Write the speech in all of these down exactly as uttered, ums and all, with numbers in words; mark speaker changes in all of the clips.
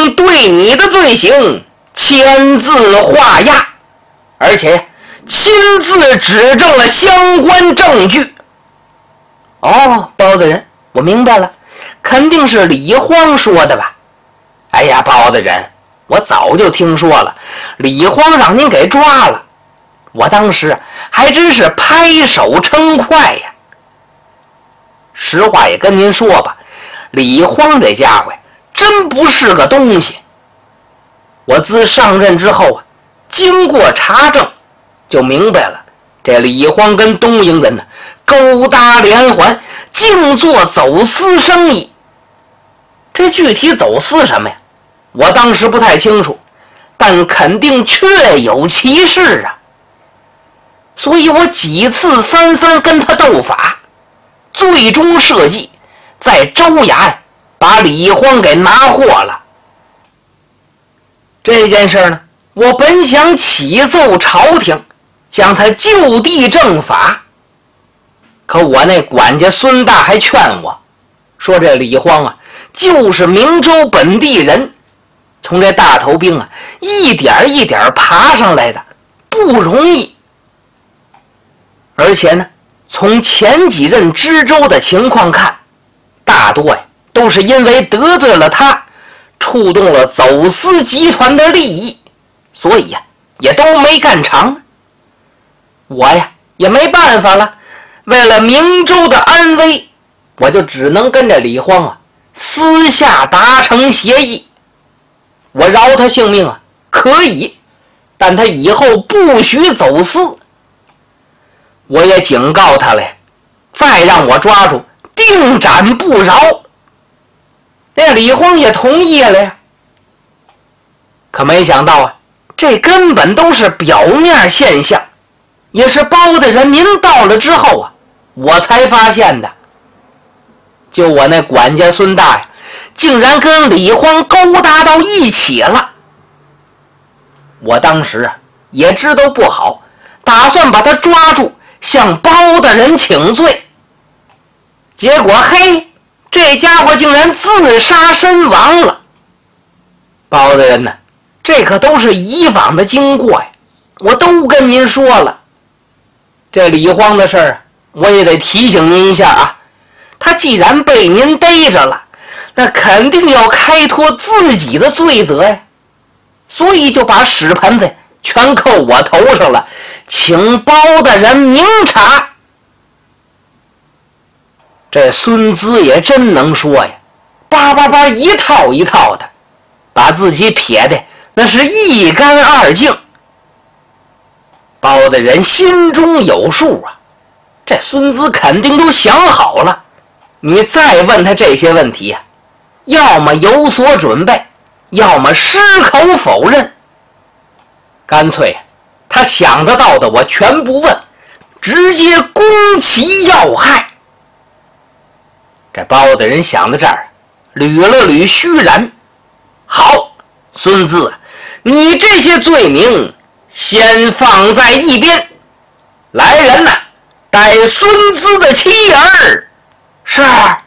Speaker 1: 并对你的罪行签字画押，而且亲自指证了相关证据。哦，包大人，我明白了，肯定是李荒说的吧？哎呀，包大人，我早就听说了，李荒让您给抓了，我当时还真是拍手称快呀。实话也跟您说吧，李荒这家伙真不是个东西。我自上任之后啊，经过查证，就明白了，这李荒跟东营人呢勾搭连环，净做走私生意。这具体走私什么呀？我当时不太清楚，但肯定确有其事啊。所以我几次三番跟他斗法，最终设计在州衙把李荒给拿获了。这件事呢，我本想启奏朝廷，将他就地正法，可我那管家孙大还劝我说，这李荒啊就是明州本地人，从这大头兵啊一点一点爬上来的，不容易。而且呢，从前几任知州的情况看，大多呀都是因为得罪了他，触动了走私集团的利益，所以呀也都没干成。我呀也没办法了，为了明州的安危，我就只能跟着李荒啊私下达成协议。我饶他性命啊可以，但他以后不许走私。我也警告他了，再让我抓住，定斩不饶。那李荒也同意了呀。可没想到啊，这根本都是表面现象，也是包大人您到了之后啊，我才发现的。就我那管家孙大呀，竟然跟李荒勾搭到一起了。我当时啊也知道不好，打算把他抓住，向包大人请罪。结果嘿，这家伙竟然自杀身亡了。包大人呢，这可都是以往的经过呀，我都跟您说了。这李荒的事儿我也得提醒您一下啊，他既然被您逮着了，那肯定要开脱自己的罪责呀，所以就把屎盆子全扣我头上了，请包大人明察。这孙子也真能说呀，叭叭叭一套一套的，把自己撇的那是一干二净。包大人心中有数啊，这孙子肯定都想好了，你再问他这些问题啊，要么有所准备，要么矢口否认。干脆他想得到的我全不问，直接攻其要害。这包大人想到这儿，捋了捋须髯，好，孙子，你这些罪名先放在一边，来人呐，带孙子的妻儿。是。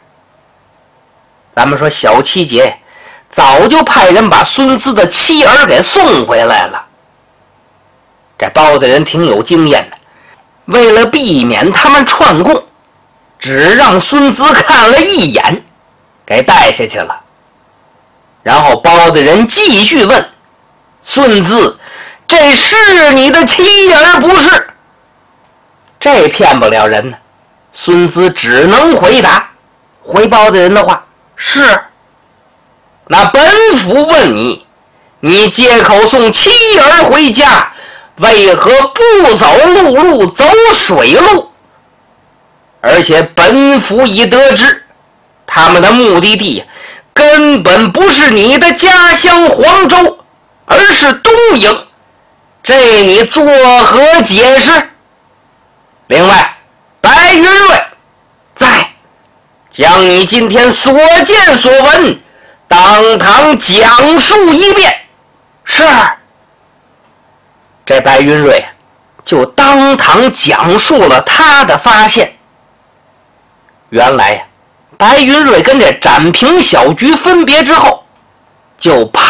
Speaker 1: 咱们说小七姐早就派人把孙子的妻儿给送回来了。这包大人挺有经验的，为了避免他们串供，只让孙子看了一眼，给带下去了。然后包大人继续问孙子，这是你的妻儿不是？这骗不了人呢，孙子只能回答，回包大人的话，是。那本府问你，你借口送妻儿回家，为何不走陆路，走水路？而且本府已得知，他们的目的地根本不是你的家乡黄州，而是东营，这你作何解释？另外，白云瑞，在，将你今天所见所闻当堂讲述一遍。是。这白云瑞就当堂讲述了他的发现。原来呀，白云瑞跟这展平小菊分别之后，就